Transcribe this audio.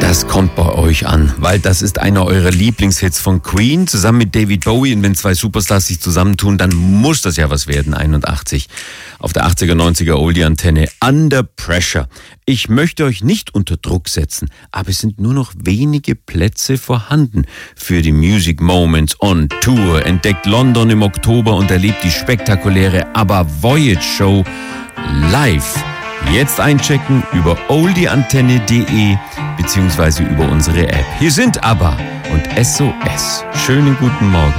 Das kommt bei euch an, weil das ist einer eurer Lieblingshits von Queen, zusammen mit David Bowie. Und wenn zwei Superstars sich zusammentun, dann muss das ja was werden, 81. Auf der 80er, 90er Oldie-Antenne, Under Pressure. Ich möchte euch nicht unter Druck setzen, aber es sind nur noch wenige Plätze vorhanden für die Music Moments on Tour. Entdeckt London im Oktober und erlebt die spektakuläre ABBA Voyage Show live. Jetzt einchecken über oldieantenne.de beziehungsweise über unsere App. Hier sind ABBA und SOS. Schönen guten Morgen.